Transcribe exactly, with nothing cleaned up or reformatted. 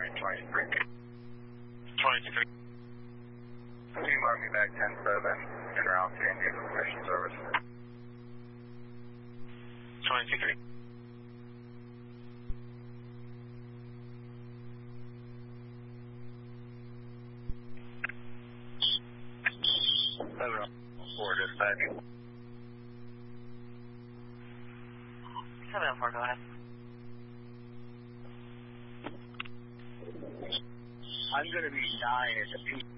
Marine twenty-three. twenty-three. Can you mark me back ten seven en route to Indian Information Service? twenty-three. seven oh four dispatch. seven oh four, go ahead. I'm going to be dying at the peak.